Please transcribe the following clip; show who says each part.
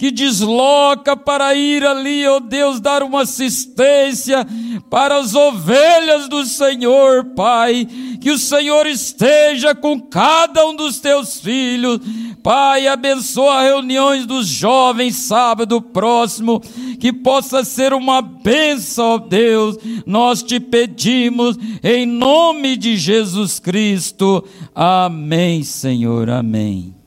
Speaker 1: que desloca para ir ali, ó Deus, dar uma assistência para as ovelhas do Senhor, Pai. Que o Senhor esteja com cada um dos teus filhos, Pai. Abençoa reuniões dos jovens sábado próximo, que possa ser uma bênção, ó Deus. Nós te pedimos em nome de Jesus Cristo. Amém, Senhor, amém.